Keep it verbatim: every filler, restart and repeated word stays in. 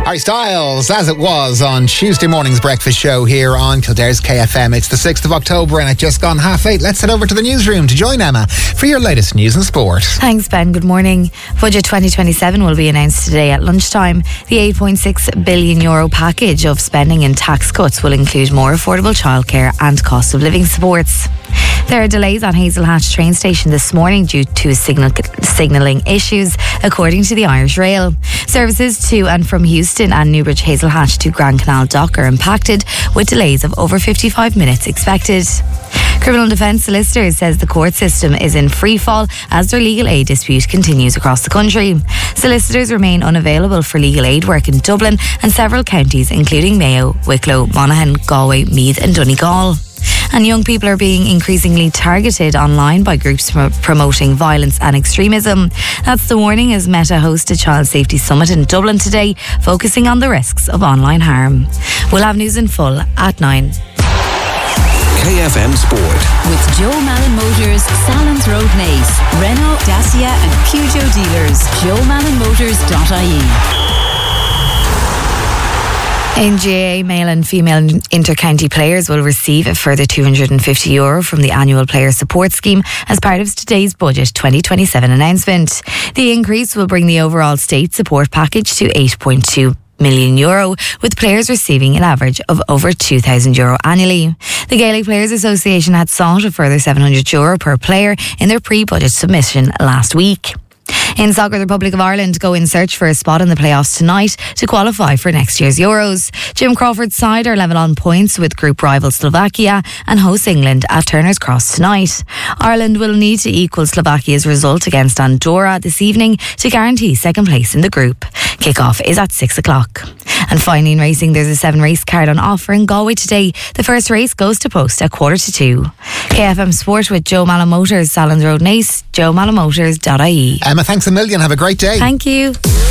Harry Styles, as it was on Tuesday morning's breakfast show here on Kildare's K F M. It's the sixth of October and it's just gone half eight. Let's head over to the newsroom to join Emma for your latest news and sport. Thanks, Ben. Good morning. Budget twenty twenty-seven will be announced today at lunchtime. The eight point six billion euro package of spending and tax cuts will include more affordable childcare and cost of living supports. There are delays on Hazel Hatch train station this morning due to signal, signalling issues, according to the Irish Rail. Services to and from Houston and Newbridge Hazel Hatch to Grand Canal Dock are impacted, with delays of over fifty-five minutes expected. Criminal Defence Solicitors says the court system is in free fall as their legal aid dispute continues across the country. Solicitors remain unavailable for legal aid work in Dublin and several counties, including Mayo, Wicklow, Monaghan, Galway, Meath and Donegal. And young people are being increasingly targeted online by groups pr- promoting violence and extremism. That's the warning as Meta hosts a Child Safety Summit in Dublin today, focusing on the risks of online harm. We'll have news in full at nine. K F M Sport. With Joe Malin Motors, Salons Road Naas, Renault, Dacia and Peugeot dealers. joe malin motors dot I E. N G A A male and female inter-county players will receive a further two hundred fifty euro from the annual player support scheme as part of today's budget twenty twenty-seven announcement. The increase will bring the overall state support package to eight point two million euro, with players receiving an average of over two thousand euro annually. The Gaelic Players Association had sought a further seven hundred euro per player in their pre-budget submission last week. In soccer, the Republic of Ireland go in search for a spot in the playoffs tonight to qualify for next year's Euros. Jim Crawford's side are level on points with group rival Slovakia and host England at Turner's Cross tonight. Ireland will need to equal Slovakia's result against Andorra this evening to guarantee second place in the group. Kick-off is at six o'clock. And finally in racing, there's a seven race card on offer in Galway today. The first race goes to post at quarter to two. K F M Sport with Joe Malin Motors, Salons Road Naas, joe malin motors dot I E. Emma, thanks a million. Have a great day. Thank you.